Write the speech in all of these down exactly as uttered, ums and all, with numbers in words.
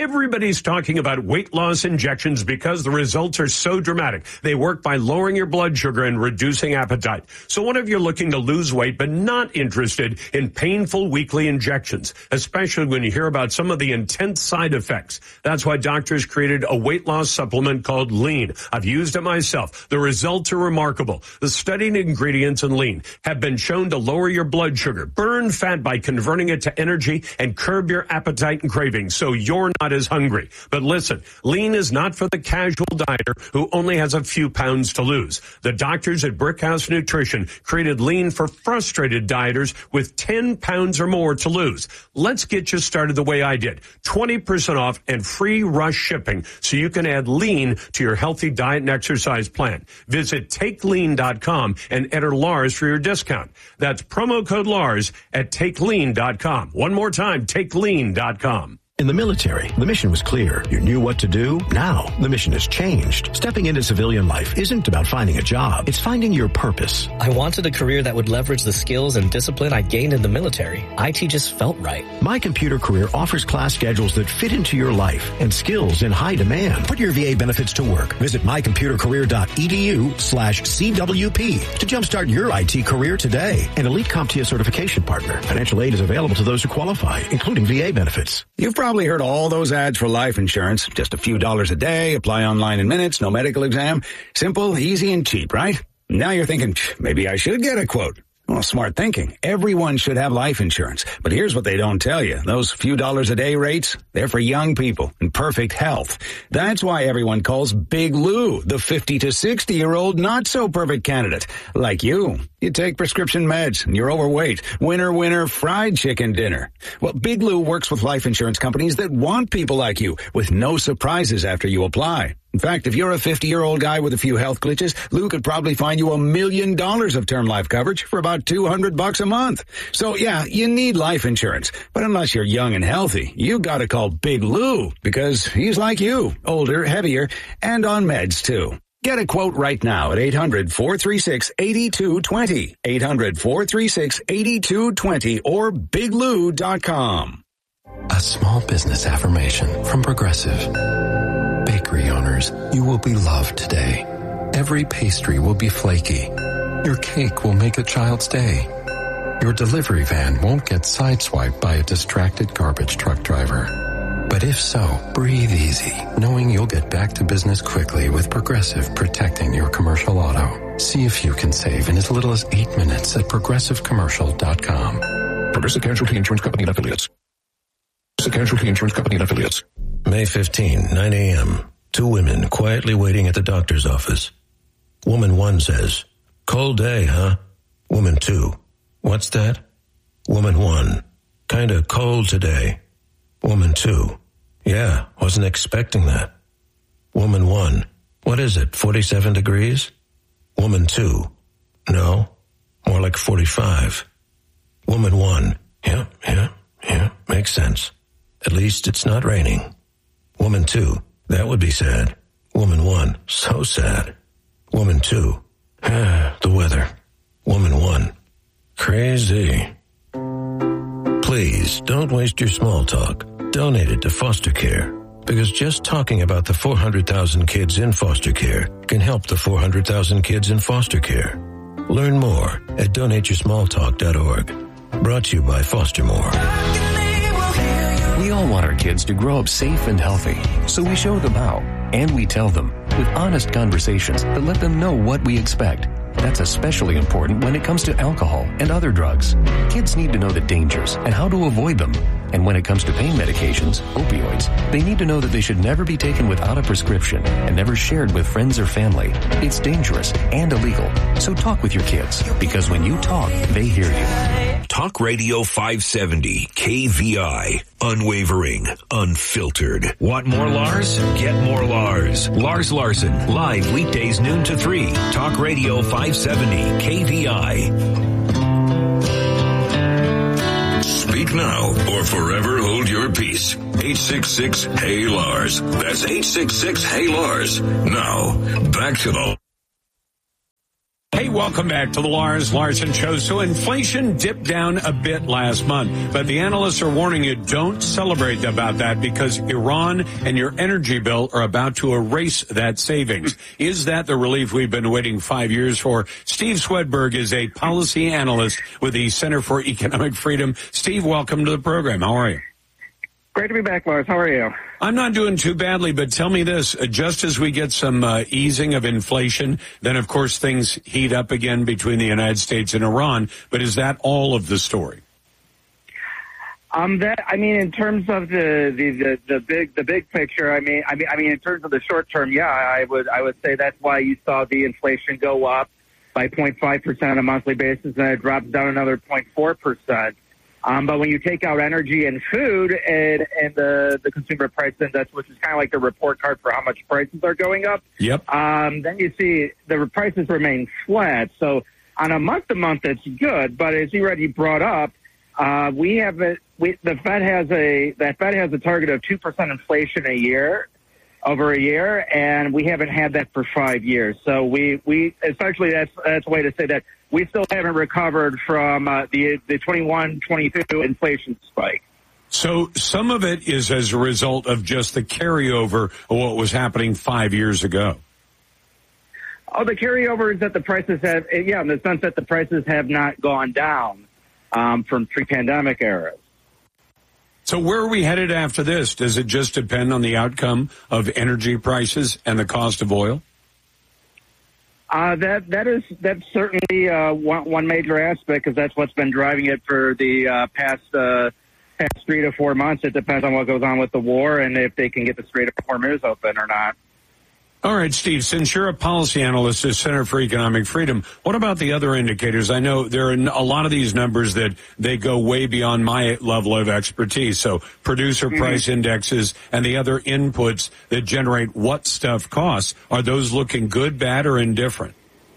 Everybody's talking about weight loss injections because the results are so dramatic. They work by lowering your blood sugar and reducing appetite. So what if you're looking to lose weight but not interested in painful weekly injections, especially when you hear about some of the intense side effects? That's why doctors created a weight loss supplement called Lean. I've used it myself. The results are remarkable. The studied ingredients in Lean have been shown to lower your blood sugar, burn fat by converting it to energy, and curb your appetite and cravings so you're not as hungry. But listen, Lean is not for the casual dieter who only has a few pounds to lose. The doctors at Brickhouse Nutrition created Lean for frustrated dieters with ten pounds or more to lose. Let's get you started the way I did. twenty percent off and free rush shipping so you can add Lean to your healthy diet and exercise plan. Visit take lean dot com and enter Lars for your discount. That's promo code Lars at take lean dot com. One more time, take lean dot com. In the military, the mission was clear. You knew what to do. Now, the mission has changed. Stepping into civilian life isn't about finding a job. It's finding your purpose. I wanted a career that would leverage the skills and discipline I gained in the military. I T just felt right. My Computer Career offers class schedules that fit into your life and skills in high demand. Put your V A benefits to work. Visit my computer career dot e d u slash C W P to jumpstart your I T career today. An Elite CompTIA certification partner. Financial aid is available to those who qualify, including V A benefits. You've probably heard all those ads for life insurance. Just a few dollars a day, apply online in minutes, no medical exam. Simple, easy, and cheap, right? Now you're thinking, maybe I should get a quote. Well, smart thinking. Everyone should have life insurance. But here's what they don't tell you. Those few dollars a day rates, they're for young people in perfect health. That's why everyone calls Big Lou the fifty to sixty year old not so perfect candidate. Like you. You take prescription meds and you're overweight. Winner, winner, fried chicken dinner. Well, Big Lou works with life insurance companies that want people like you with no surprises after you apply. In fact, if you're a fifty-year-old guy with a few health glitches, Lou could probably find you a million dollars of term life coverage for about two hundred bucks a month. So yeah, you need life insurance. But unless you're young and healthy, you gotta call Big Lou because he's like you, older, heavier, and on meds too. Get a quote right now at eight hundred, four three six, eight two two zero, eight hundred, four three six, eight two two zero, or big lou dot com. A small business affirmation from Progressive. Bakery owners, you will be loved today. Every pastry will be flaky. Your cake will make a child's day. Your delivery van won't get sideswiped by a distracted garbage truck driver. But if so, breathe easy, knowing you'll get back to business quickly with Progressive protecting your commercial auto. See if you can save in as little as eight minutes at progressive commercial dot com. Progressive Casualty Insurance Company and Affiliates. Progressive Casualty Insurance Company and Affiliates. May fifteenth, nine a.m. Two women quietly waiting at the doctor's office. Woman one says, "Cold day, huh?" Woman two, "What's that?" Woman one, "Kinda cold today." Woman two, "Yeah, wasn't expecting that." Woman one, "What is it, forty-seven degrees?" Woman two, "No, more like forty-five." Woman one, "Yeah, yeah, yeah, makes sense. At least it's not raining." Woman two, "That would be sad." Woman one, "So sad." Woman two, "Ah, the weather." Woman one, "Crazy." Please don't waste your small talk. Donate it to foster care, because just talking about the four hundred thousand kids in foster care can help the four hundred thousand kids in foster care. Learn more at donate your small talk dot org. Brought to you by Foster More. We all want our kids to grow up safe and healthy, so we show them how, and we tell them with honest conversations that let them know what we expect. That's especially important when it comes to alcohol and other drugs. Kids need to know the dangers and how to avoid them. And when it comes to pain medications, opioids, they need to know that they should never be taken without a prescription and never shared with friends or family. It's dangerous and illegal. So talk with your kids, because when you talk, they hear you. Talk Radio five seventy, K V I. Unwavering, unfiltered. Want more Lars? Get more Lars. Lars Larson, live weekdays noon to three. Talk Radio five seventy, K V I. Speak now or forever hold your peace. eight six six, Hey Lars. That's eight six six, Hey Lars. Now, back to the Hey, welcome back to the Lars Larson Show. So inflation dipped down a bit last month, but the analysts are warning you don't celebrate about that because Iran and your energy bill are about to erase that savings. Is that the relief we've been waiting five years for? Steve Swedberg is a policy analyst with the Center for Economic Freedom. Steve, welcome to the program. How are you? Great to be back, Lars. How are you? I'm not doing too badly, but tell me this. Just as we get some uh, easing of inflation, then, of course, things heat up again between the United States and Iran. But is that all of the story? Um, that I mean, in terms of the, the, the, the big the big picture, I mean, I mean, I mean, in terms of the short term, yeah, I would I would say that's why you saw the inflation go up by zero point five percent on a monthly basis, and it drops down another zero point four percent. Um, but when you take out energy and food and, and the, the consumer price index, which is kind of like the report card for how much prices are going up, yep. um, then you see the prices remain flat. So on a month-to-month, it's good. But as you already brought up, uh, we have a, we, the Fed has a the Fed has a target of two percent inflation a year, over a year, and we haven't had that for five years. So we, we essentially that's that's a way to say that we still haven't recovered from uh, the the twenty-one twenty-two inflation spike. So some of it is as a result of just the carryover of what was happening five years ago. Oh, the carryover is that the prices have, yeah, in the sense that the prices have not gone down um, from pre-pandemic eras. So where are we headed after this? Does it just depend on the outcome of energy prices and the cost of oil? Uh, that that is that's certainly uh, one, one major aspect, because that's what's been driving it for the uh, past uh, past three to four months. It depends on what goes on with the war and if they can get the Strait of Hormuz open or not. All right, Steve, since you're a policy analyst at Center for Economic Freedom, what about the other indicators? I know there are a lot of these numbers that they go way beyond my level of expertise. So producer mm-hmm. price indexes and the other inputs that generate what stuff costs, are those looking good, bad, or indifferent?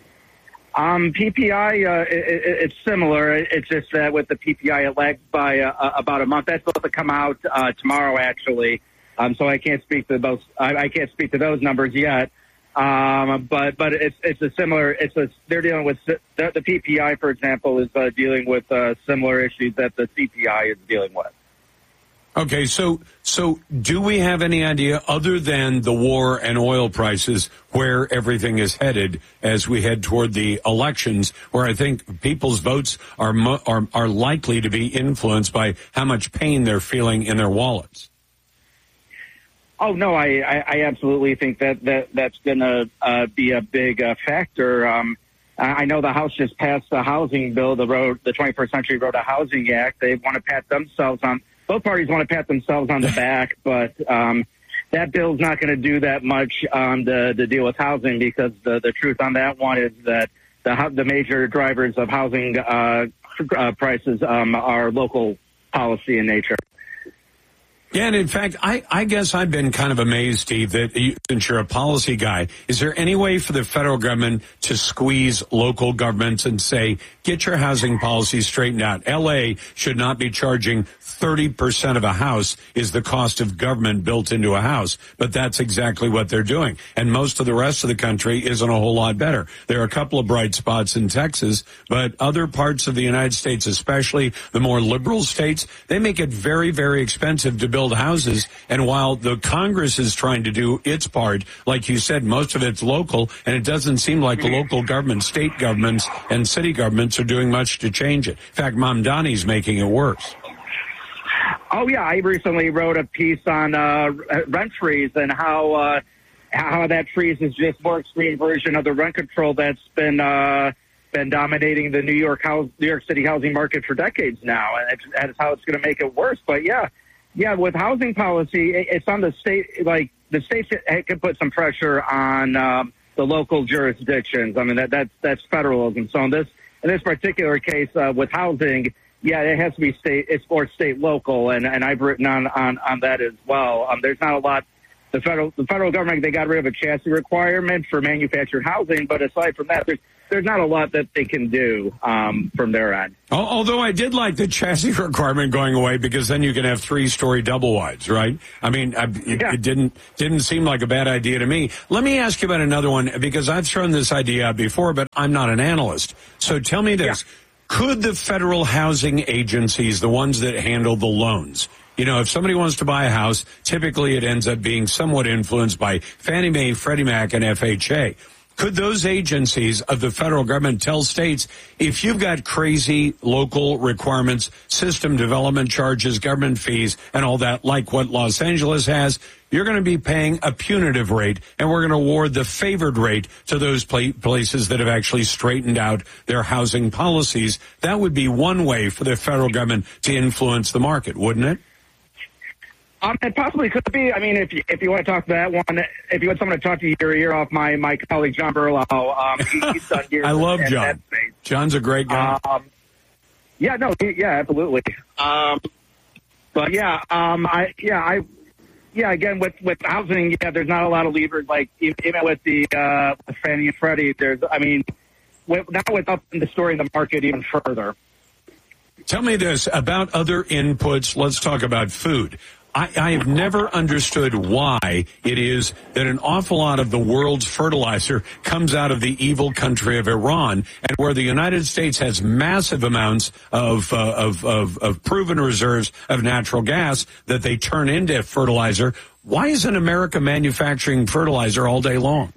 Um, P P I, uh, it, it, it's similar. It's just that with the P P I, it lags by uh, about a month. That's supposed to come out uh, tomorrow, actually. Um, so I can't speak to those. I, I can't speak to those numbers yet. Um, but but it's it's a similar. It's a they're dealing with the, the P P I, for example, is uh, dealing with uh, similar issues that the C P I is dealing with. Okay, so so do we have any idea, other than the war and oil prices, where everything is headed as we head toward the elections, where I think people's votes are mo- are are likely to be influenced by how much pain they're feeling in their wallets? Oh, no, I, I, I absolutely think that, that that's going to uh, be a big uh, factor. Um, I know the House just passed the housing bill, the road, the twenty-first Century Road to Housing Act. They want to pat themselves on, both parties want to pat themselves on the back, but um, that bill's not going to do that much um, to, to deal with housing, because the, the truth on that one is that the, the major drivers of housing uh, uh, prices um, are local policy in nature. Yeah, and in fact, I, I guess I've been kind of amazed, Steve, that you, since you're a policy guy, is there any way for the federal government to squeeze local governments and say, get your housing policy straightened out? L A should not be charging thirty percent of a house is the cost of government built into a house, but that's exactly what they're doing. And most of the rest of the country isn't a whole lot better. There are a couple of bright spots in Texas, but other parts of the United States, especially the more liberal states, they make it very, very expensive to build build houses. And while the Congress is trying to do its part, like you said, most of it's local, and it doesn't seem like the local government, state governments, and city governments are doing much to change it. In fact, Mamdani's making it worse. Oh, yeah. I recently wrote a piece on uh, rent freeze and how uh, how that freeze is just more extreme version of the rent control that's been uh, been dominating the New York house, New York City housing market for decades now. And that's how it's going to make it worse. But, yeah. Yeah, with housing policy, it's on the state, like the state can put some pressure on um, the local jurisdictions. I mean, that, that's that's federalism. So in this in this particular case uh, with housing, yeah, it has to be state, it's more state local, and, and I've written on, on, on that as well. Um, there's not a lot. The federal the federal government, they got rid of a chassis requirement for manufactured housing, but aside from that, there's there's not a lot that they can do um, from their end. Although I did like the chassis requirement going away, because then you can have three-story double wides, right? I mean, I, it, yeah. it didn't didn't seem like a bad idea to me. Let me ask you about another one, because I've thrown this idea out before, but I'm not an analyst. So tell me this. Yeah. Could the federal housing agencies, the ones that handle the loans, you know, if somebody wants to buy a house, typically it ends up being somewhat influenced by Fannie Mae, Freddie Mac, and F H A. Could those agencies of the federal government tell states, if you've got crazy local requirements, system development charges, government fees, and all that, like what Los Angeles has, you're going to be paying a punitive rate, and we're going to award the favored rate to those pla- places that have actually straightened out their housing policies? That would be one way for the federal government to influence the market, wouldn't it? Um, it possibly could be. I mean, if you, if you want to talk to that one, if you want someone to talk to your ear off, my, my colleague John Berlow, um, he, he's done years. I love in, John. In John's a great guy. Um, yeah, no, he, yeah, absolutely. Um, but yeah, um, I, yeah, I, yeah, again, with, with housing, yeah, there's not a lot of levers, like, even with the, uh, with Fannie and Freddie, there's, I mean, with, now with up in the story in the market even further. Tell me this about other inputs. Let's talk about food. I, I have never understood why it is that an awful lot of the world's fertilizer comes out of the evil country of Iran, and where the United States has massive amounts of, uh, of, of, of proven reserves of natural gas that they turn into fertilizer. Why isn't America manufacturing fertilizer all day long?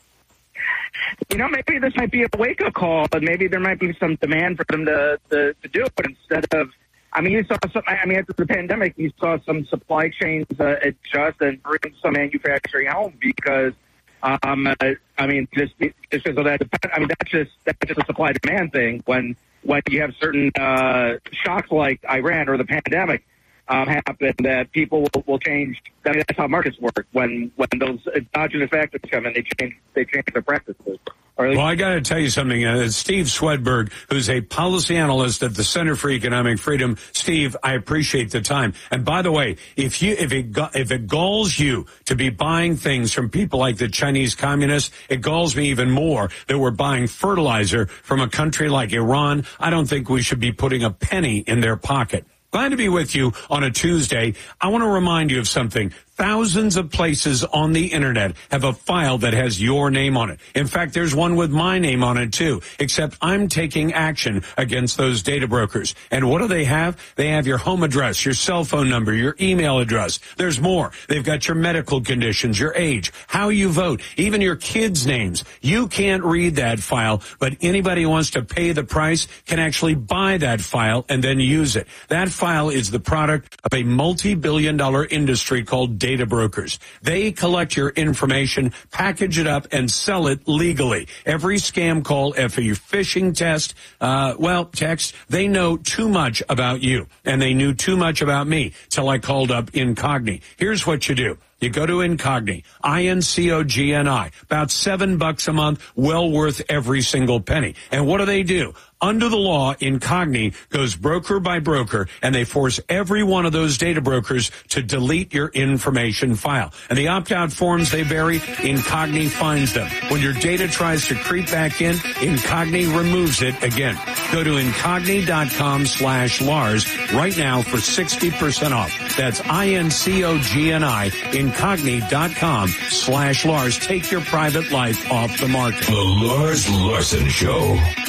You know, maybe this might be a wake-up call, but maybe there might be some demand for them to, to, to do it instead of, I mean, you saw some, I mean, after the pandemic, you saw some supply chains uh, adjust and bring some manufacturing home because, um, uh, I mean, just, just because of that, I mean, that's just, that's just a supply demand thing when, when you have certain, uh, shocks like Iran or the pandemic, um, happen that people will, will change. I mean, that's how markets work. When, when those exogenous factors come in, they change, they change their practices. Well, I got to tell you something. Uh, Steve Swedberg, who's a policy analyst at the Center for Economic Freedom. Steve, I appreciate the time. And by the way, if you if it if it galls you to be buying things from people like the Chinese communists, it galls me even more that we're buying fertilizer from a country like Iran. I don't think we should be putting a penny in their pocket. Glad to be with you on a Tuesday. I want to remind you of something. Thousands of places on the internet have a file that has your name on it. In fact, there's one with my name on it too, except I'm taking action against those data brokers. And what do they have? They have your home address, your cell phone number, your email address. There's more. They've got your medical conditions, your age, how you vote, even your kids' names. You can't read that file, but anybody who wants to pay the price can actually buy that file and then use it. That file is the product of a multi-billion dollar industry called data Data brokers. They collect your information, package it up, and sell it legally. Every scam call, every phishing test, uh, well, text, they know too much about you. And they knew too much about me till I called up Incogni. Here's what you do. You go to Incogni, I N C O G N I, about seven bucks a month, well worth every single penny. And what do they do? Under the law, Incogni goes broker by broker, and they force every one of those data brokers to delete your information file. And the opt-out forms they bury, Incogni finds them. When your data tries to creep back in, Incogni removes it again. Go to Incogni.com slash Lars right now for sixty percent off. That's I N C O G N I, Incogni.com slash Lars. Take your private life off the market. The Lars Larson Show.